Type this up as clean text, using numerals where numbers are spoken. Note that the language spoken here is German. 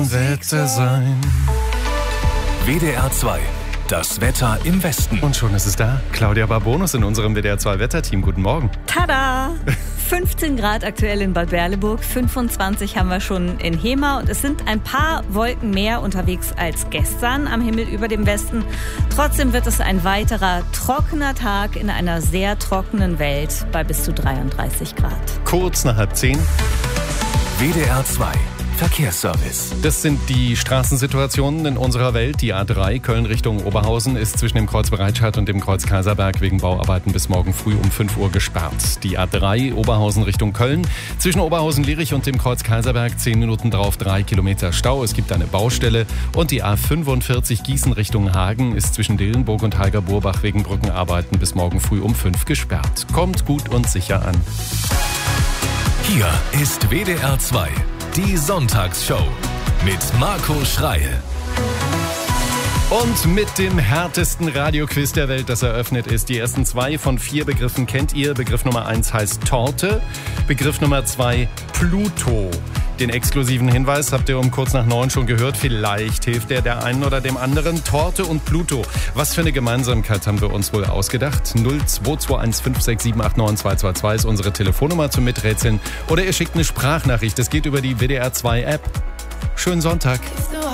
Wetter sein. WDR 2, das Wetter im Westen. Und schon ist es da. Claudia Barbonus in unserem WDR 2 Wetterteam. Guten Morgen. Tada! 15 Grad aktuell in Bad Berleburg, 25 haben wir schon in Hemer und es sind ein paar Wolken mehr unterwegs als gestern am Himmel über dem Westen. Trotzdem wird es ein weiterer trockener Tag in einer sehr trockenen Welt bei bis zu 33 Grad. Kurz nach 9:30. WDR 2, Verkehrsservice. Das sind die Straßensituationen in unserer Welt. Die A3 Köln Richtung Oberhausen ist zwischen dem Kreuz Breitscheid und dem Kreuz Kaiserberg wegen Bauarbeiten bis morgen früh um 5 Uhr gesperrt. Die A3 Oberhausen Richtung Köln zwischen Oberhausen-Lierich und dem Kreuz Kaiserberg 10 Minuten drauf 3 Kilometer Stau. Es gibt eine Baustelle. Und die A45 Gießen Richtung Hagen ist zwischen Dillenburg und Heiger-Burbach wegen Brückenarbeiten bis morgen früh um 5 gesperrt. Kommt gut und sicher an. Hier ist WDR 2, die Sonntagsshow mit Marco Schreil. Und mit dem härtesten Radioquiz der Welt, das eröffnet ist. Die ersten 2 von 4 Begriffen kennt ihr. Begriff Nummer 1 heißt Torte, Begriff Nummer 2 Pluto. Den exklusiven Hinweis habt ihr um kurz nach 9 schon gehört. Vielleicht hilft der einen oder dem anderen. Torte und Pluto. Was für eine Gemeinsamkeit haben wir uns wohl ausgedacht? 0221 5678922 ist unsere Telefonnummer zum Miträtseln. Oder ihr schickt eine Sprachnachricht. Das geht über die WDR 2 App. Schönen Sonntag.